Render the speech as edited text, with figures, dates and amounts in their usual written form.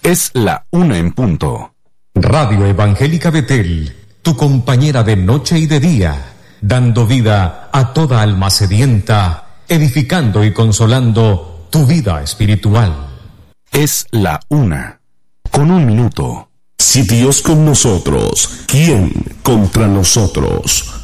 Es la 1:00 p.m. Radio Evangélica Betel, tu compañera de noche y de día, dando vida a toda alma sedienta, edificando y consolando tu vida espiritual. Es la 1:01 p.m. Si Dios con nosotros, ¿quién contra nosotros?